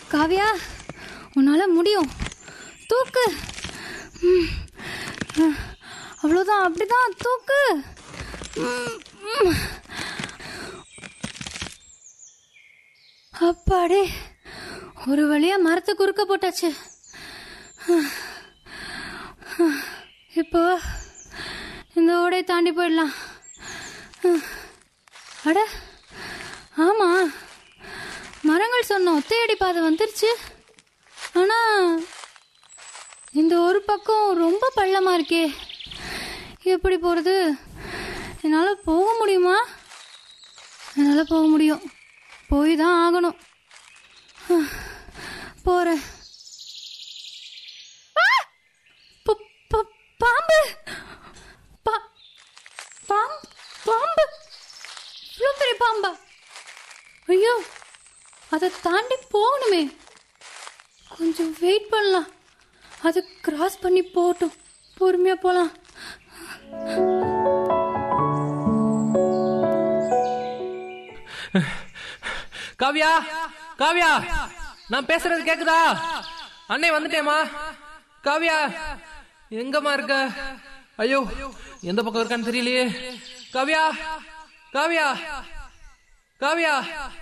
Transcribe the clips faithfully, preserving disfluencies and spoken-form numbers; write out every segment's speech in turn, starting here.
காவியா, உன்னால முடியும், தூக்கு. அவ்வளோதான், அப்படிதான் தூக்கு. அப்பாடே, ஒரு வழியா மரத்தை குறுக்க போட்டாச்சு. இப்போ இந்த ஓடை தாண்டி போயிடலாம். அட ஆமா, மரங்கள் சொன்ன ஒத்தையடி பாதை வந்துருச்சு. ஆனா இந்த ஒரு பக்கம் ரொம்ப பள்ளமா இருக்கே, எப்படி போறது? என்னால போக முடியுமா? என்னால போக முடியும், போய் தான் ஆகணும். போறேன். பாம்பு, பாம்பு, இவ்வளோ பெரிய பாம்பா? ஐயோ, அதை தாண்டி போகணுமே. கொஞ்சம் வெயிட் பண்ணலாம், அது கிராஸ் பண்ணி போகட்டும், பொறுமையா போலாம். காவியா, காவியா, நான் பேசுறது கேக்குதா? அண்ணே வந்துட்டேமா. காவியா, எங்கம்மா இருக்க? ஐயோ, எந்த பக்கம் இருக்கான்னு தெரியலையே. காவியா, காவியா, காவியா.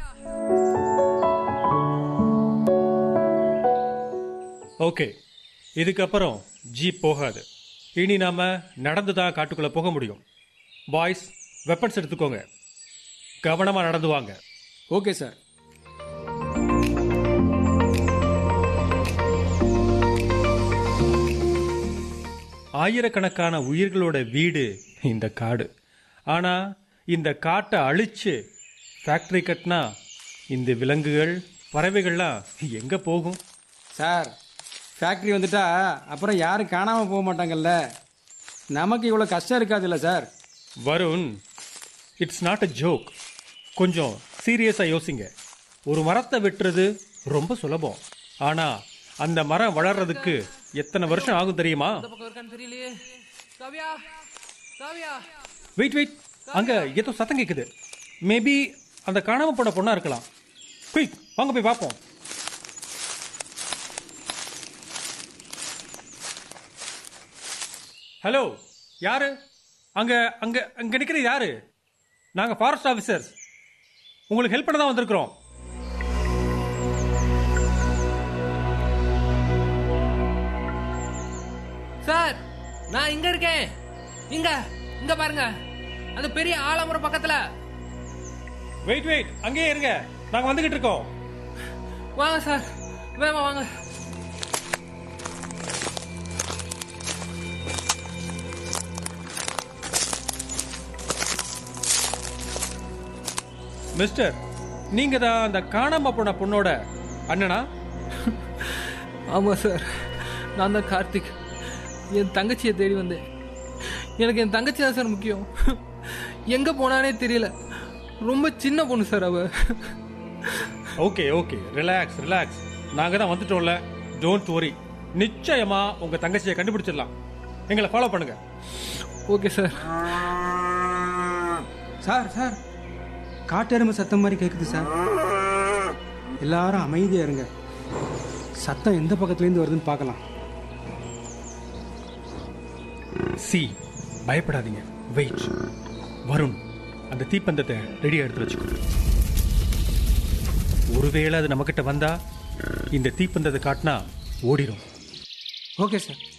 ஓகே, இதுக்கப்புறம் ஜீப் போகாது. இனி நாம நடந்துதான் காட்டுக்குள்ள போக முடியும். பாய்ஸ், வெப்பன்ஸ் எடுத்துக்கோங்க, கவனமா நடந்து வாங்க. Okay sir. ஆயிரக்கணக்கான உயிர்களோட வீடு இந்த காடு. ஆனா இந்த காட்டை அழிச்சு ஃபேக்டரி கட்டினா இந்த விலங்குகள், பறவைகள்லாம் எங்க போகும்? சார், ஃபேக்டரி வந்துட்டா அப்புறம் யாரும் காணாமல் போக மாட்டாங்கல்ல. நமக்கு இவ்வளோ கஷ்டம் இருக்காதுல்ல sir? Varun, it's not a joke. கொஞ்சம் சீரியஸாக யோசிங்க. ஒரு மரத்தை வெட்டுறது ரொம்ப சுலபம், ஆனா அந்த மரம் வளர்றதுக்கு எத்தனை வருஷம் ஆகும் தெரியுமா? வெயிட் வெயிட், அங்க ஏதோ சத்தம் கேக்குது. மேபி அந்த காணாம போன பொண்ணா இருக்கலாம். குயிக், வாங்க போய் பார்ப்போம். ஹலோ, யாரு அங்க? அங்க அங்க நிக்கிறது யாரு? நாங்க ஃபாரஸ்ட் ஆபீசர்ஸ், உங்களுக்கு ஹெல்ப் பண்ண தான் வந்திருக்கிறோம். சார், நான் இங்க இருக்கேன். இங்க இங்க பாருங்க, அந்த பெரிய ஆலமரம் பக்கத்துல. வெயிட் வெயிட், அங்கேயே இருங்க, நாங்க வந்துகிட்டு இருக்கோம். வாங்க சார், வேமா வாங்க. மிஸ்டர், நீங்க தான் அந்த காணாம போன பொண்ணோட அண்ணனா? ஆமா சார், நான் தான் கார்த்திக். என் தங்கச்சியை தேடி வந்தேன். எனக்கு என் தங்கச்சி தான் சார் முக்கியம். எங்க போனானே தெரியல, ரொம்ப சின்ன பொண்ணு சார் அவ. ஓகே ஓகே, ரிலாக்ஸ் ரிலாக்ஸ், நாங்க தான் வந்துட்டோம்ல, டோன்ட் வரி. நிச்சயமா உங்க தங்கச்சியை கண்டுபிடிச்சிடலாம். எங்களை ஃபாலோ பண்ணுங்க. Okay sir. சார் சார், காட்டெருமை சத்தம் மாதிரி கேட்குது சார். எல்லாரும் அமைதியா இருங்க, சத்தம் எந்த பக்கத்துலேருந்து வருதுன்னு பார்க்கலாம். சி, பயப்படாதீங்க. வெயிட், வருண், அந்த தீப்பந்தத்தை ரெடியா எடுத்து வச்சுக்கோ. ஒருவேளை அது நம்மகிட்ட வந்தா இந்த தீப்பந்தத்தை காட்டினா ஓடிடும். Okay sir.